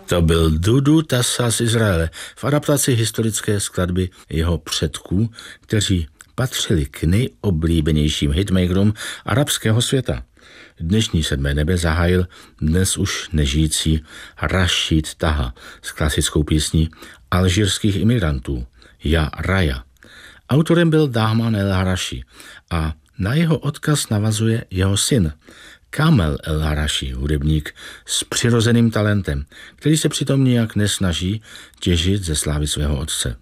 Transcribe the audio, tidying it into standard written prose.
To byl Dudu Tassa z Izraele v adaptaci historické skladby jeho předků, kteří patřili k nejoblíbenějším hitmakerům arabského světa. Dnešní sedmé nebe zahájil dnes už nežijící Rashid Taha s klasickou písní alžírských imigrantů Ja Raya. Autorem byl Dahman El Harashi a na jeho odkaz navazuje jeho syn Kamel El Harashi, hudebník s přirozeným talentem, který se přitom nijak nesnaží těžit ze slávy svého otce.